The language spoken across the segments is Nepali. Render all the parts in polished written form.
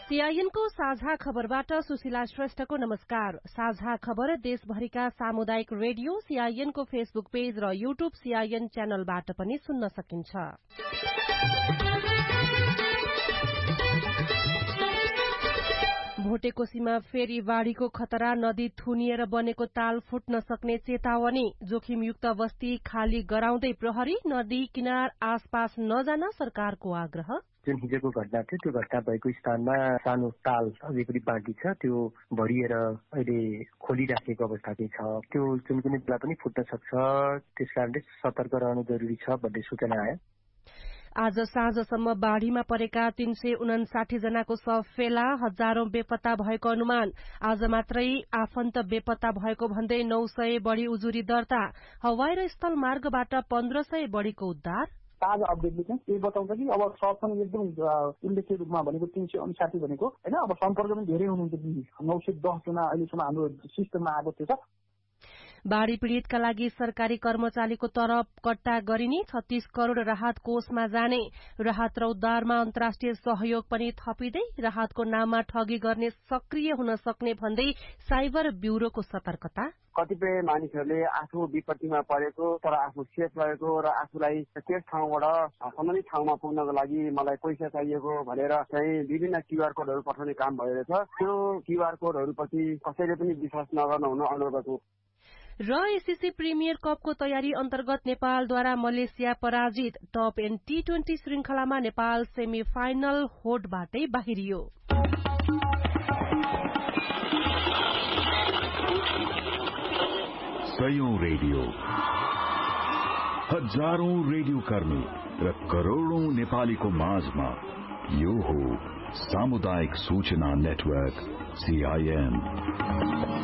सीआईएनको साझा खबरबाट सुशीला श्रेष्ठको नमस्कार। साझा खबर देशभरिका सामुदायिक रेडियो सीआईएनको फेसबुक पेज र यूट्यूब सीआईएन च्यानलबाट पनि सुन्न सकिन्छ। भोटेकोशीमा फेरि बाढ़ीको खतरा, नदी थुनिएर बनेको ताल फुट्न सक्ने चेतावनी। जोखिमयुक्त बस्ती खाली गराउँदै प्रहरी, नदी किनार आसपास नजान सरकारको आग्रह। जुन हिजोको घटना थियो त्यो घटना भएको स्थानमा सानो ताल अझै पनि बाँकी छ, त्यो भरिएर अहिले खोलिराखेको अवस्था चाहिँ छ। त्यो जुन कुनै बेला पनि फुट्न सक्छ, त्यसकारणले सतर्क रहनु जरुरी छ भन्ने सूचना आयो। आज साँझसम्म बाढ़ीमा परेका 359 जनाको शव फेला, हजारौं बेपत्ता भएको अनुमान। आज मात्रै आफन्त बेपत्ता भएको भन्दै 900 बढ़ी उजुरी दर्ता। हवाई र स्थल मार्गबाट 1500 बढ़ीको उद्धार। ताजा अपडेटले चाहिँ के बताउँछ कि अब सब पनि एकदम उल्लेख्य रूपमा भनेको 359 भनेको हैन, अब सम्पर्क पनि धेरै हुनुहुन्छ। 910 जना अहिलेसम्म हाम्रो सिस्टममा आएको थियो। बाढ़ी पीड़ितका लागि सरकारी कर्मचारीको तरफ कट्टा गरिने, 36 करोड़ राहत कोषमा जाने। राहत र उद्धारमा अन्तर्राष्ट्रिय सहयोग पनि थपिँदै, राहतको नाममा ठगी गर्ने सक्रिय हुन सक्ने भन्दै साइबर ब्यूरोको सतर्कता। कतिपय मानिसहरूले आफू विपत्तिमा परेको तर आफू सेफ रहेको र आफूलाई त्यस ठाउँबाट सम्बन्धित ठाउँमा पुग्नको लागि मलाई पैसा चाहिएको भनेर चाहिँ विभिन्न क्यूआर कोडहरू पठाउने काम भइरहेछ। त्यो क्यूआर कोडहरूपछि कसैले पनि विश्वास नगर्नु हुन अनुरोध गर्छु। र एससीसी प्रिमियर कपको तयारी अन्तर्गत नेपालद्वारा मलेसिया पराजित। टप एन्ड टी20 श्रृंखलामा नेपाल सेमी फाइनल होडबाटै बाहिरियो। सयौं रेडियो, हजारौं रेडियो कर्मी र करोड़ौं नेपालीको माझमा यो हो सामुदायिक सूचना नेटवर्क सीआईएन।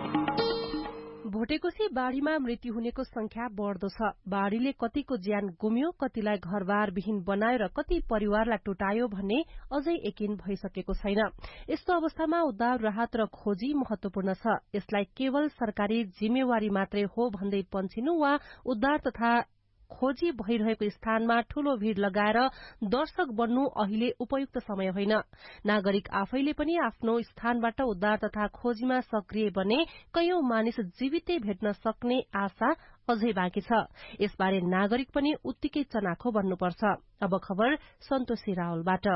भोटेकोशी बाढ़ीमा मृत्यु हुनेको संख्या बढ़दो छ। बाढ़ीले कतिको ज्यान गुम्यो, कतिलाई घरबार विहीन बनायो र कति परिवारलाई टुटायो भन्ने अझै यकिन भइसकेको छैन। यस्तो अवस्थामा उद्धार, राहत र खोजी महत्वपूर्ण छ। यसलाई केवल सरकारी जिम्मेवारी मात्रै हो भन्दै पन्छिनु वा उद्धार तथा खोजी भइरहेको स्थानमा ठूलो भीड़ लगाएर दर्शक बन्नु अहिले उपयुक्त समय होइन। नागरिक आफैले पनि आफ्नो स्थानबाट उद्धार तथा खोजीमा सक्रिय बने कयौं मानिस जीवितै भेट्न सक्ने आशा अझै बाँकी छ। यसबारे नागरिक पनि उत्तिकै चनाखो बन्नुपर्छ। अब खबर सन्तोषी रावलबाट।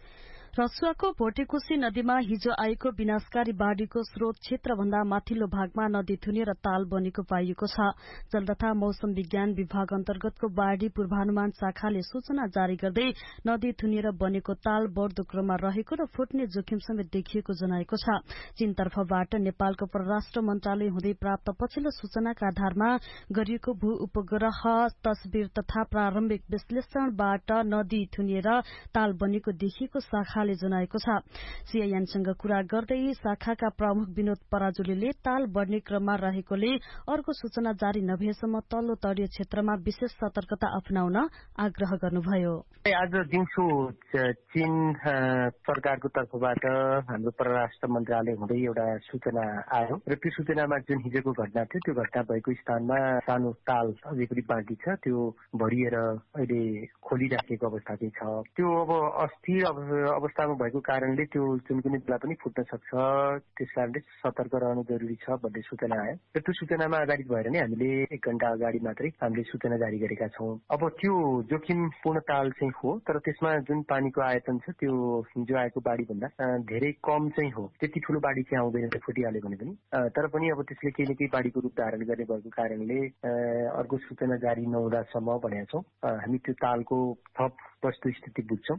रसुवाको भोटेकोशी नदीमा हिजो आएको विनाशकारी बाढ़ीको स्रोत क्षेत्रभन्दा माथिल्लो भागमा नदी थुनिएर ताल बनेको पाइएको छ। जल तथा मौसम विज्ञान विभाग अन्तर्गतको बाढ़ी पूर्वानुमान शाखाले सूचना जारी गर्दै नदी थुनिएर बनेको ताल बढ़दो क्रममा रहेको र फुट्ने जोखिम समेत देखिएको जनाएको छ। चीनतर्फबाट नेपालको परराष्ट्र मन्त्रालय हुँदै प्राप्त पछिल्लो सूचनाका आधारमा गरिएको भू उपग्रह तस्बिर तथा प्रारम्भिक विश्लेषणबाट नदी थुनिएर ताल बनेको देखिएको शाखा जनाएको छ। सीआईएनसँग कुरा गर्दै शाखाका प्रमुख विनोद पराजुलीले ताल बढ़ने क्रममा रहेकोले अर्को सूचना जारी नभएसम्म तल्लो तटीय क्षेत्रमा विशेष सतर्कता अपनाउन आग्रह गर्नुभयो। आज दिउँसो चीन सरकारको तर्फबाट हाम्रो परराष्ट्र मन्त्रालय हुँदै एउटा सूचना आयो र त्यो सूचनामा जुन हिजोको घटना थियो त्यो घटना भएको स्थानमा सानो ताल अझै पनि बाँकी छ, त्यो भरिएर अहिले खोलिराखेको अवस्था चाहिँ छ। त्यो अब अस्थिर अवस्थामा भएको कारणले त्यो जुन कुनै बेला पनि फुट्न सक्छ, त्यसकारणले सतर्क रहनु जरुरी छ भन्ने सूचना आयो र त्यो सूचनामा आधारित भएर नै हामीले 1 घण्टा अगाडि मात्रै हामीले सूचना जारी गरेका छौं। अब त्यो जोखिमपूर्ण ताल चाहिँ हो, तर त्यसमा जुन पानीको आयतन छ त्यो हिजो आएको बाढ़ी भन्दा धेरै कम चाहिँ हो। त्यति ठूलो बाढ़ी चाहिँ आउँदैन फुटिहाल्यो भने पनि, तर पनि अब त्यसले केही न केही बाढ़ीको रूप धारण गर्ने भएको कारणले अर्को सूचना जारी नहुँदासम्म भनेका छौं हामी त्यो तालको थप वस्तुस्थिति बुझ्छौं।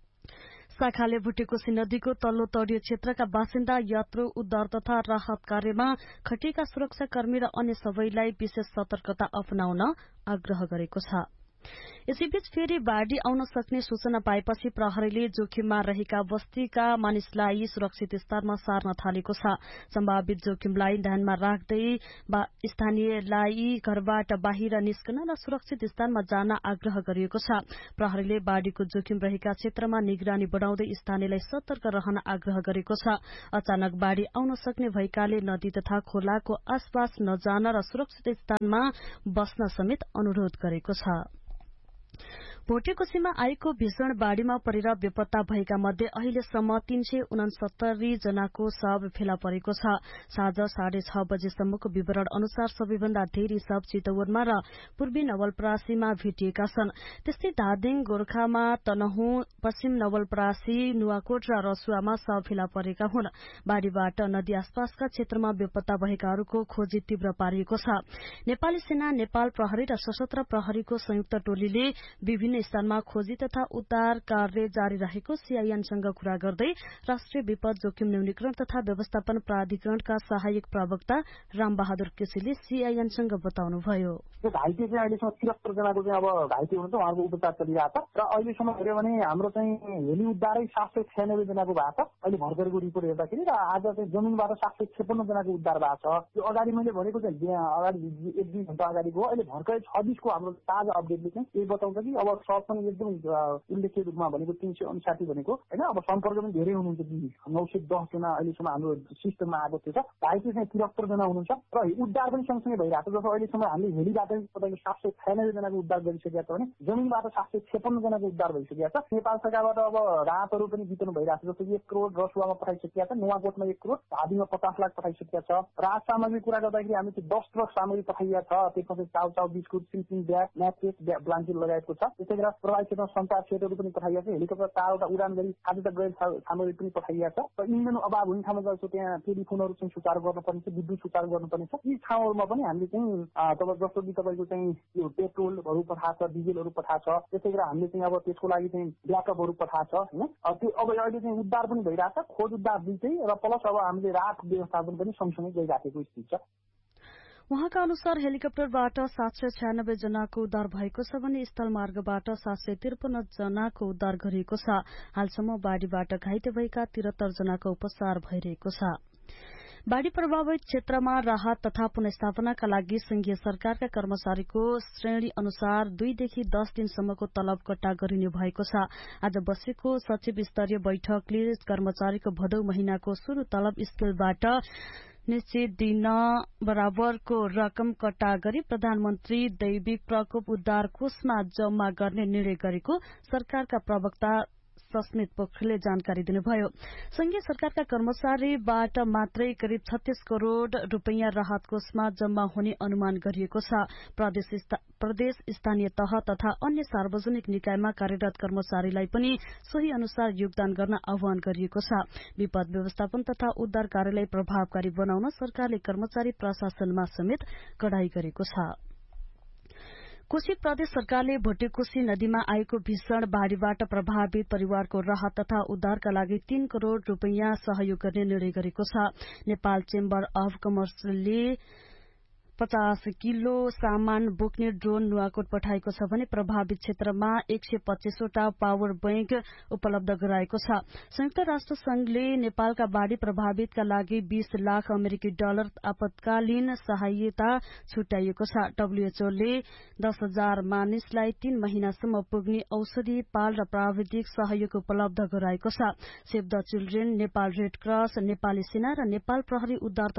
शाखाले भोटेकोशी नदीको तल्लो तटीय क्षेत्रका बासिन्दा, यात्रु, उद्धार तथा राहत कार्यमा खटिएका सुरक्षाकर्मी र अन्य सबैलाई विशेष सतर्कता अपनाउन आग्रह गरेको छ। यसैबीच फेरि बाढ़ी आउन सक्ने सूचना पाएपछि प्रहरीले जोखिममा रहेका बस्तीका मानिसलाई सुरक्षित स्थानमा सार्न थालेको छ। सम्भावित जोखिमलाई ध्यानमा राख्दै स्थानीयलाई घरबाट बाहिर निस्कन र सुरक्षित स्थानमा जान आग्रह गरिएको छ। प्रहरीले बाढ़ीको जोखिम रहेका क्षेत्रमा निगरानी बढ़ाउँदै स्थानीयलाई सतर्क रहन आग्रह गरेको छ। अचानक बाढ़ी आउन सक्ने भएकाले नदी तथा खोलाको आसपास नजान र सुरक्षित स्थानमा बस्न समेत अनुरोध गरेको छ। भोटेकोशीमा आएको भीषण बाढ़ीमा परेर बेपत्ता भएका मध्ये अहिलेसम्म 369 जनाको शव फेला परेको छ। साँझ 6:30 बजेसम्मको विवरण अनुसार सबैभन्दा धेरै शव चितवनमा र पूर्वी नवलपरासीमा भेटिएका छन्। त्यस्तै धादिङ गोर्खामा तनहुँ, पश्चिम नवलपरासी, नुवाकोट र रसुवामा शव फेला परेका हुन्। बाढ़ीबाट नदी आसपासका क्षेत्रमा बेपत्ता भएकाहरूको खोजी तीव्र पारिएको छ। नेपाली सेना, नेपाल प्रहरी र सशस्त्र प्रहरीको संयुक्त टोलीले विभिन्न स्थानमा खोजी तथा उद्धार कार्य जारी रहेको सीआईएनसँग कुरा गर्दै राष्ट्रिय विपद जोखिम न्यूनीकरण तथा व्यवस्थापन प्राधिकरणका सहायक प्रवक्ता रामबहादुर केसीले सीआईएनसँग बताउनुभयो। घाइते चाहिँ अहिलेसम्म 73 जनाको चाहिँ अब घाइते हुनुहुन्छ, उहाँको उपचार चलिरहेको छ र अहिलेसम्म हेऱ्यो भने हाम्रो चाहिँ हेली उद्धारै 796 जनाको भएको छ अहिले भर्खरको रिपोर्ट हेर्दाखेरि, र आज चाहिँ जमिनबाट 756 जनाको उद्धार भएको छ। यो अगाडि मैले भनेको चाहिँ अगाडि 1-2 घण्टा अगाडिको हो। अहिले भर्खरै 26 को हाम्रो ताजा अपडेटले चाहिँ यही बताउँछ कि अब सब पनि एकदम उल्लेख्य रूपमा भनेको 359 भनेको होइन। अब सम्पर्क पनि धेरै हुनुहुन्छ, 910 जना अहिलेसम्म हाम्रो सिस्टममा आएको थियो। घाइते चाहिँ 73 जना हुनुहुन्छ र उद्धार पनि सँगसँगै भइरहेको छ। जस्तो अहिलेसम्म हामीले हेलीबाट तपाईँको 796 जनाको उद्धार गरिसकेका छ भने जमिनबाट 756 जनाको उद्धार भइसकेका छ। नेपाल सरकारबाट अब राहतहरू पनि वितरण भइरहेको छ। जस्तो कि 1 करोड रसुवामा पठाइसकेका छ, नुवाकोटमा 1 करोड, धादिङमा 50 लाख पठाइसकेका छ। राहत सामग्री कुरा गर्दाखेरि हामीले 10 ट्रक सामग्री पठाइएको छ। त्यसमा चाहिँ chow chow, biscuit, सिल्पिङ bag, mattress, blanket लगाएको छ। त्यसै गरी प्रभावित क्षेत्रमा सञ्चार सेटहरू पनि पठाइएको छ। हेलिकप्टर 4वटा उडान गरी खाद्य गैर सामग्री पनि पठाइएको छ। र इन्धन अभाव हुने ठाउँमा जस्तो त्यहाँ टेलिफोनहरू चाहिँ सुचारू गर्नुपर्ने छ, विद्युत सुचारू गर्नुपर्ने छ। यी ठाउँहरूमा पनि हामीले चाहिँ जस्तो कि तपाईँको चाहिँ यो पेट्रोलहरू पठाएको छ, डिजेलहरू पठाएको छ। त्यसै गरी हामीले चाहिँ अब त्यसको लागि चाहिँ ब्याकअपहरू पठाएको छ होइन। त्यो अब अहिले चाहिँ उद्धार पनि भइरहेको छ, खोज उद्धार दुईटै, र प्लस अब हामीले राहत व्यवस्थापन पनि सँगसँगै गरिराखेको स्थिति छ। उहाँका अनुसार हेलिकप्टरबाट 796 जनाको उद्धार भएको छ भने स्थलमार्गबाट 753 जनाको उद्धार गरिएको छ। हालसम्म बाढ़ीबाट घाइते भएका 73 जनाको उपचार भइरहेको छ। बाढ़ी प्रभावित क्षेत्रमा राहत तथा पुनर्स्थापनाका लागि संघीय सरकारका कर्मचारीको श्रेणी अनुसार 2 देखि 10 दिनसम्मको तलब कट्टा गरिने भएको छ। आज बसेको सचिव स्तरीय बैठकले कर्मचारीको भदौ महिनाको शुरू तलब स्केलबाट निश्चित दिन बराबरको रकम कट्टा गरी प्रधानमन्त्री दैविक प्रकोप उद्धार कोषमा जम्मा गर्ने निर्णय गरेको सरकारका प्रवक्ता सस्मित पोखरेलले जानकारी दिनुभयो। संघीय सरकारका कर्मचारीबाट मात्रै करिब 36 करोड़ रूपैयाँ राहत कोषमा जम्मा हुने अनुमान गरिएको छ। प्रदेश स्थानीय तह तथा अन्य सार्वजनिक निकायमा कार्यरत कर्मचारीलाई पनि सोही अनुसार योगदान गर्न आह्वान गरिएको छ। विपद व्यवस्थापन तथा उद्धार कार्यलाई प्रभावकारी बनाउन सरकारले कर्मचारी प्रशासनमा समेत कडाई गरेको छ। कोशी प्रदेश सरकारले भोटेकोशी नदीमा आएको भीषण बाढ़ीबाट प्रभावित परिवारको राहत तथा उद्धारका लागि 3 करोड़ रूपैयाँ सहयोग गर्ने निर्णय गरेको छ। नेपाल चेम्बर अफ कमर्सले 50 किलो सामान बोक्ने ड्रोन नुवाकोट पठाएको छ भने प्रभावित क्षेत्रमा 125 वटा पावर बैंक उपलब्ध गराएको छ। संयुक्त राष्ट्र संघले नेपालका बाढ़ी प्रभावितका लागि 20 लाख अमेरिकी डलर आपतकालीन सहायता छुट्याइएको छ। डब्ल्यूएचओले 10,000 मानिसलाई 3 महिनासम्म पुग्ने औषधि, पाल र प्राविधिक सहयोग उपलब्ध गराएको छ। Save the children, Nepal red cross, Nepali सेना र नेपाल प्रहरी उद्धार